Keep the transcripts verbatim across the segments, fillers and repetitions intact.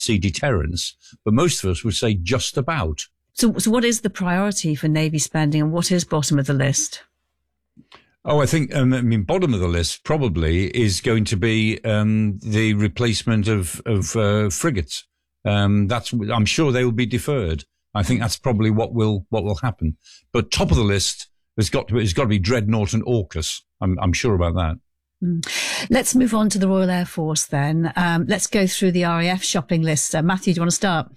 see deterrence, but most of us would say just about. So, so what is the priority for Navy spending, and what is bottom of the list? Oh, I think, um, I mean, bottom of the list probably is going to be um, the replacement of, of uh, frigates. Um, that's, I'm sure they will be deferred. I think that's probably what will what will happen. But top of the list has got to be, has got to be Dreadnought and AUKUS. I'm, I'm sure about that. Mm. Let's move on to the Royal Air Force then. Um, let's go through the R A F shopping list. Uh, Matthew, do you want to start?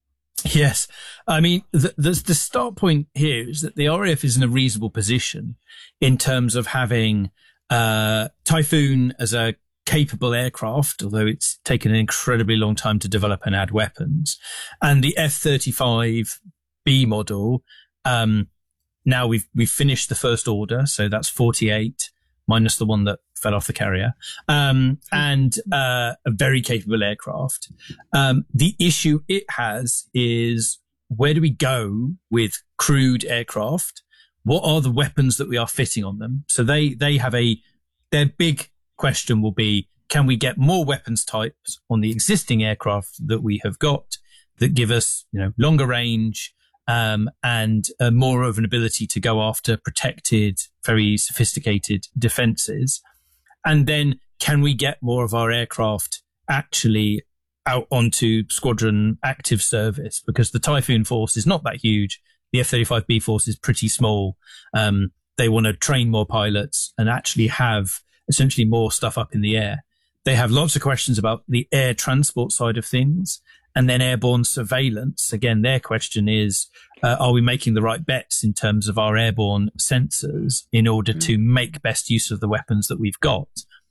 Yes. I mean, the, the, the start point here is that the R A F is in a reasonable position in terms of having uh, Typhoon as a capable aircraft, although it's taken an incredibly long time to develop and add weapons, and the F thirty-five B model. Um, now we've we've finished the first order, so that's forty-eight minus the one that fell off the carrier, um, and uh, a very capable aircraft. Um, the issue it has is, where do we go with crewed aircraft? What are the weapons that we are fitting on them? So they they have a their big question will be, can we get more weapons types on the existing aircraft that we have got that give us, you know, longer range, um, and uh, more of an ability to go after protected, very sophisticated defenses? And then can we get more of our aircraft actually out onto squadron active service? Because the Typhoon force is not that huge. The F thirty-five B force is pretty small. Um, they want to train more pilots and actually have essentially more stuff up in the air. They have lots of questions about the air transport side of things, and then airborne surveillance. Again, their question is, uh, are we making the right bets in terms of our airborne sensors in order mm-hmm. to make best use of the weapons that we've got?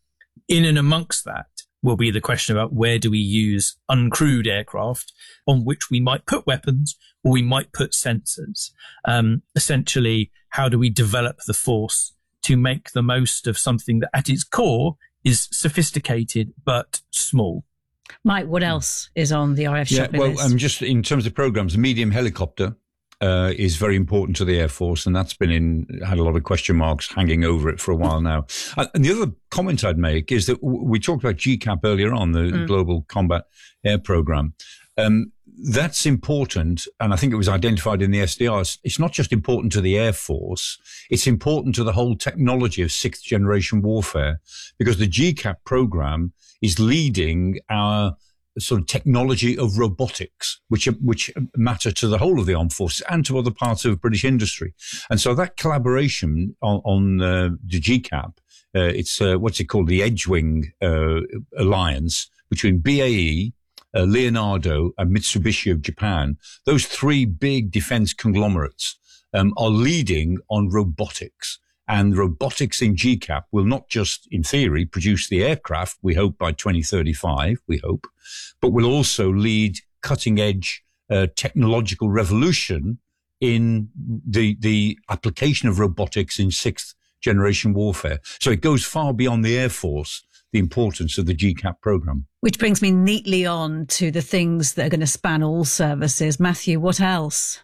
In and amongst that will be the question about, where do we use uncrewed aircraft on which we might put weapons or we might put sensors? Um, essentially, how do we develop the force to make the most of something that at its core is sophisticated but small? Mike, what else is on the R A F yeah, shopping well, list? um, just in terms of programs, the medium helicopter uh, is very important to the Air Force, and that's been in had a lot of question marks hanging over it for a while now. Uh, and the other comment I'd make is that w- we talked about G CAP earlier on, the mm. Global Combat Air Program. Um, That's important, and I think it was identified in the S D Rs. It's not just important to the Air Force, it's important to the whole technology of sixth generation warfare, because the G CAP program is leading our sort of technology of robotics, which which matter to the whole of the armed forces and to other parts of British industry. And so that collaboration on, on uh, the G CAP, uh, it's uh, what's it called, the Edgewing uh, Alliance between B A E, Uh, Leonardo and Mitsubishi of Japan, those three big defense conglomerates um, are leading on robotics. And robotics in G CAP will not just, in theory, produce the aircraft, we hope by twenty thirty-five, we hope, but will also lead cutting-edge uh, technological revolution in the the application of robotics in sixth-generation warfare. So it goes far beyond the Air Force, the importance of the G CAP program. Which brings me neatly on to the things that are going to span all services. Matthew, what else?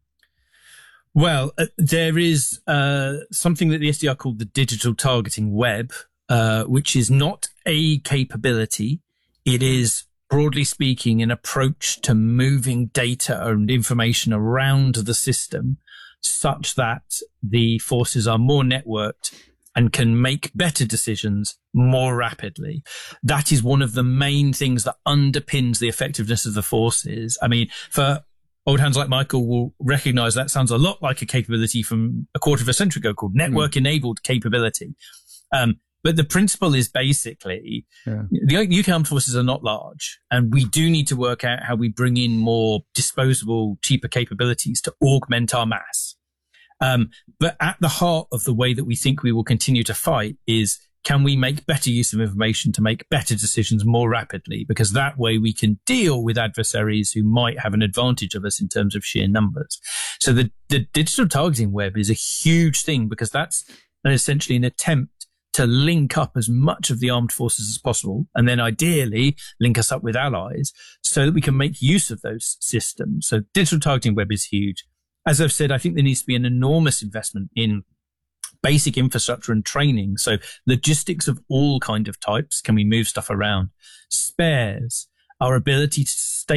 Well, uh, there is uh, something that the S D R called the Digital Targeting Web, uh, which is not a capability. It is, broadly speaking, an approach to moving data and information around the system such that the forces are more networked and can make better decisions more rapidly. That is one of the main things that underpins the effectiveness of the forces. I mean, for old hands like Michael will recognize that sounds a lot like a capability from a quarter of a century ago called network-enabled capability. Um, but the principle is basically, yeah. the U K Armed Forces are not large, and we do need to work out how we bring in more disposable, cheaper capabilities to augment our mass. Um, but at the heart of the way that we think we will continue to fight is, can we make better use of information to make better decisions more rapidly? Because that way we can deal with adversaries who might have an advantage of us in terms of sheer numbers. So the, the digital targeting web is a huge thing, because that's an, essentially an attempt to link up as much of the armed forces as possible, and then ideally link us up with allies so that we can make use of those systems. So digital targeting web is huge. As I've said, I think there needs to be an enormous investment in basic infrastructure and training. So logistics of all kind of types. Can we move stuff around? Spares, our ability to stay